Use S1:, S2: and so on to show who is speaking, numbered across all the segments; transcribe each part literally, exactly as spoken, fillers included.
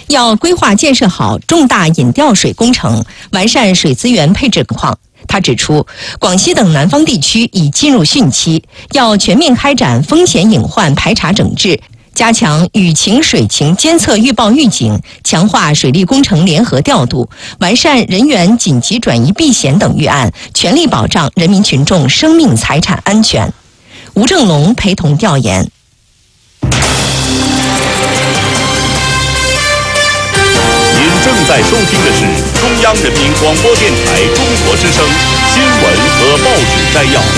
S1: 要规划建设好重大引调水工程，完善水资源配置况。他指出，广西等南方地区已进入汛期，要全面开展风险隐患排查整治，加强雨情水情监测预报预警，强化水利工程联合调度，完善人员紧急转移避险等预案，全力保障人民群众生命财产安全。吴正龙陪同调研。
S2: 正在收听的是中央人民广播电台中国之声新闻和报纸摘要。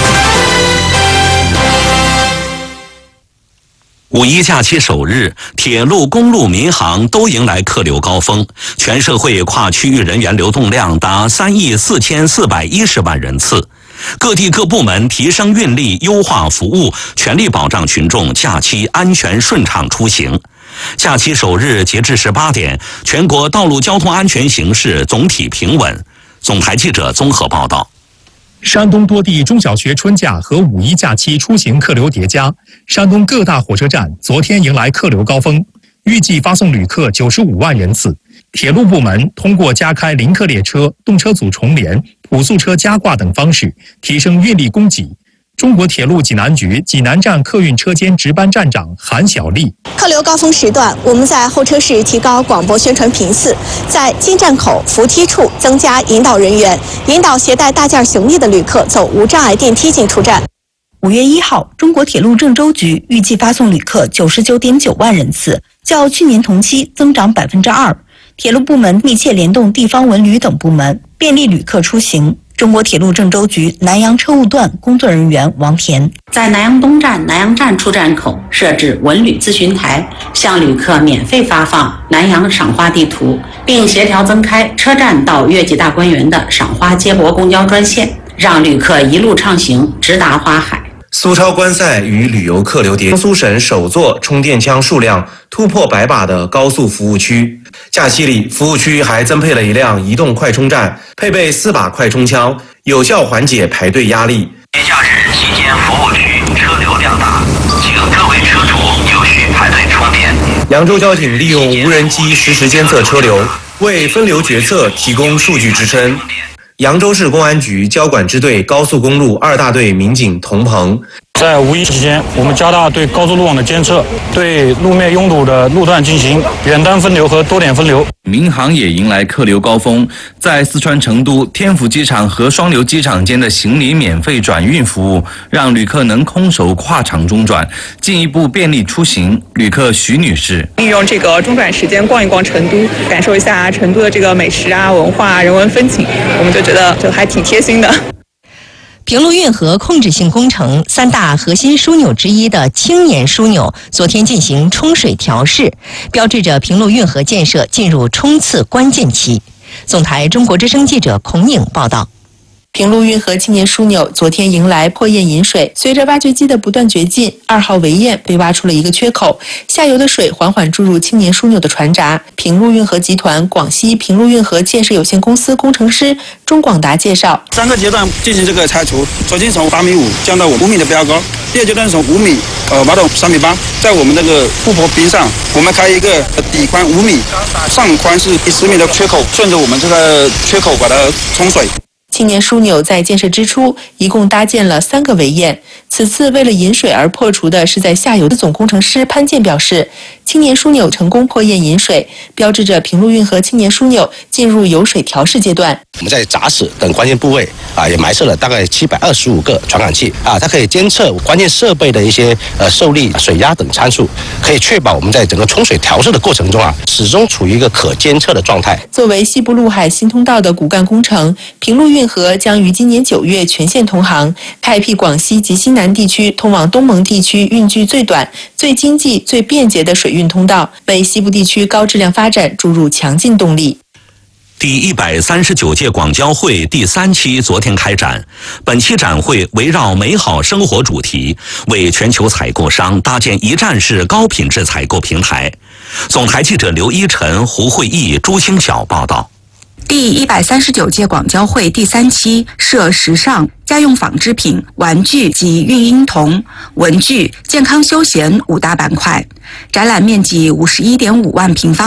S3: 五一假期首日，铁路、公路、民航都迎来客流高峰，全社会跨区域人员流动量达三亿四千四百一十万人次。各地各部门提升运力，优化服务，全力保障群众假期安全顺畅出行。假期首日截至十八点，全国道路交通安全形势总体平稳。总台记者综合报道。
S4: 山东多地中小学春假和五一假期出行客流叠加，山东各大火车站昨天迎来客流高峰，预计发送旅客九十五万人次。铁路部门通过加开临客列车、动车组重联、普速车加挂等方式，提升运力供给。中国铁路济南局济南站客运车间值班站长韩小丽：
S5: 客流高峰时段，我们在候车室提高广播宣传频次，在进站口、扶梯处增加引导人员，引导携带大件行李的旅客走无障碍电梯进出站。
S6: 五月一号，中国铁路郑州局预计发送旅客九十九点九万人次，较去年同期增长百分之二。铁路部门密切联动地方文旅等部门，便利旅客出行。中国铁路郑州局南阳车务段工作人员王田：
S7: 在南阳东站、南阳站出站口设置文旅咨询台，向旅客免费发放南阳赏花地图，并协调增开车站到越级大观园的赏花接驳公交专线，让旅客一路畅行，直达花海。
S8: 苏超观赛与旅游客流叠，江苏省首座充电枪数量突破百把的高速服务区。假期里，服务区还增配了一辆移动快充站，配备四把快充枪，有效缓解排队压力。
S9: 驾驶期间，服务区车流量大，请各位车主有序排队充电。
S8: 扬州交警利用无人机实时监测车流，为分流决策提供数据支撑。扬州市公安局交管支队高速公路二大队民警童鹏：
S10: 在五一期间，我们加大对高速路网的监测，对路面拥堵的路段进行远单分流和多点分流。
S11: 民航也迎来客流高峰，在四川成都天府机场和双流机场间的行李免费转运服务，让旅客能空手跨场中转，进一步便利出行。旅客徐女士：
S12: 利用这个中转时间逛一逛成都，感受一下成都的这个美食啊、文化啊、人文风情，我们就觉得就还挺贴心的。
S1: 平陆运河控制性工程三大核心枢纽之一的青年枢纽昨天进行冲水调试，标志着平陆运河建设进入冲刺关键期。总台中国之声记者孔颖报道。
S13: 平陆运河青年枢纽昨天迎来破堰引水，随着挖掘机的不断掘进，二号围堰被挖出了一个缺口，下游的水缓缓注入青年枢纽的船闸。平陆运河集团广西平陆运河建设有限公司工程师钟广达介绍，
S14: 三个阶段进行这个拆除，首先从八米五降到五米的标高，第二阶段从五米呃挖到三米八，在我们那个护坡边上，我们开一个底宽五米，上宽是十米的缺口，顺着我们这个缺口把它冲水。
S13: 青年枢纽在建设之初一共搭建了三个围堰，此次为了引水而破除的是在下游的。总工程师潘健表示，青年枢纽成功破堰引水，标志着平陆运河青年枢纽进入有水调试阶段。
S15: 我们在闸室等关键部位啊，也埋设了大概七百二十五个传感器啊，它可以监测关键设备的一些呃受力、水压等参数，可以确保我们在整个冲水调试的过程中啊，始终处于一个可监测的状态。
S13: 作为西部陆海新通道的骨干工程，平陆运河将于今年九月全线通航，开辟广西及西南地区通往东盟地区运距最短、最经济、最便捷的水运通道，为西部地区高质量发展注入强劲动力。
S3: 第一百三十九届广交会第三期昨天开展，本期展会围绕美好生活主题，为全球采购商搭建一站式高品质采购平台。总台记者刘一晨、胡慧义、朱清晓报道。
S16: 第一百三十九届广交会第三期涉时尚、家用纺织品、玩具及孕婴童、文具、健康休闲五大板块，展览面积五十一点五万平方。